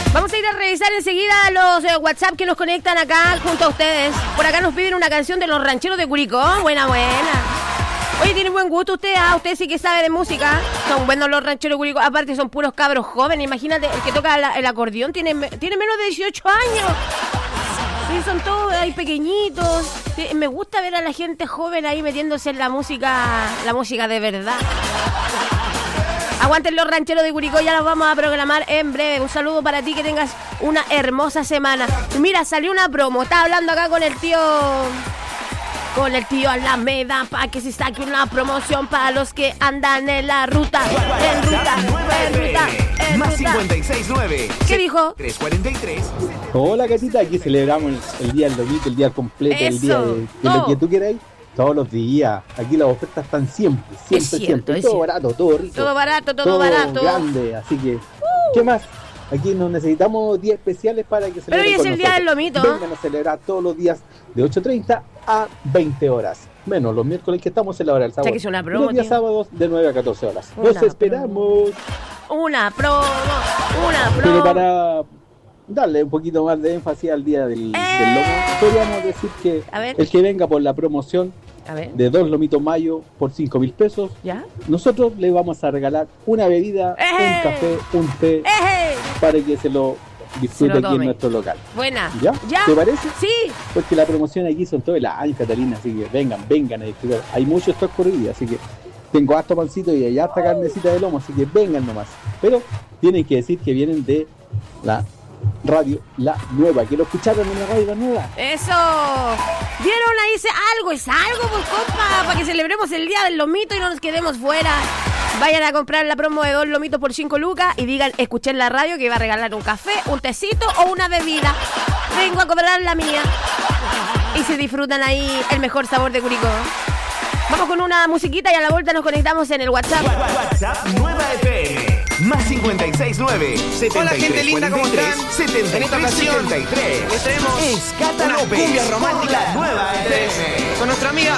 Vamos a ir a revisar enseguida los WhatsApp que nos conectan acá junto a ustedes. Por acá nos piden una canción de los rancheros de Curicó. Buena. Oye, tiene buen gusto usted, usted sí que sabe de música. Son buenos los rancheros de Curicó. Aparte son puros cabros jóvenes. Imagínate, el que toca el acordeón tiene menos de 18 años. Sí, son todos ahí pequeñitos. Sí, me gusta ver a la gente joven ahí metiéndose en la música de verdad. Aguanten los rancheros de Curicó, ya los vamos a programar en breve. Un saludo para ti, que tengas una hermosa semana. Mira, salió una promo, estaba hablando acá con el tío Alameda, para que se saque una promoción para los que andan en la ruta. Más 569. ¿Qué dijo? 343. Hola, gatita, aquí celebramos el día del lomito, el día completo, Eso. el día de lo que tú queráis. Todos los días. Aquí las ofertas están siempre. Es cierto. Todo barato, todo rico. Todo barato. Grande, así que, ¿qué más? Aquí nos necesitamos días especiales para que Pero hoy celebren es con el día nosotros. del lomito. Vengan a celebrar todos los días de 8:30 a 20 horas. Menos los miércoles que estamos en la hora del sábado. O sea, que es una promo, y los días tío. sábados de 9 a 14 horas. Una Los esperamos. Una promo. Pero para darle un poquito más de énfasis al día del lomo, podríamos decir que A ver. el que venga por la promoción A ver, de 2 lomitos mayo por 5.000 pesos, ¿ya? nosotros le vamos a regalar una bebida, un café, un té, para que se lo disfrute Se lo aquí en tome. nuestro local. Buena. ¿Ya? ¿Te parece? Sí. Porque la promoción aquí son todo el año, Catalina, así que vengan a disfrutar. Hay mucho stock por hoy, así que tengo harto pancito y hay harta carnecita de lomo, así que vengan nomás. Pero tienen que decir que vienen de la radio La Nueva, que lo escucharon en la radio La Nueva. Eso. ¿Vieron? Ahí es algo, pues, compa, para que celebremos el día del lomito y no nos quedemos fuera. Vayan a comprar la promo de 2 lomitos por 5 lucas y digan, escuché en la radio que iba a regalar un café, un tecito o una bebida. Vengo a cobrar la mía. Y se disfrutan ahí el mejor sabor de Curicó. Vamos con una musiquita y a la vuelta nos conectamos en el WhatsApp. WhatsApp Nueva FM. Más 569 73. Hola, gente linda, ¿cómo están? 73, En esta ocasión 73. les traemos Escata unas López cumbias por románticas la Nueva FM. con nuestra amiga